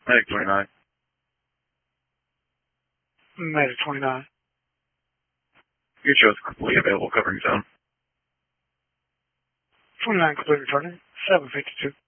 Medic 29. Medic 29. Your show is completely available covering zone. 29 completely returning. 752.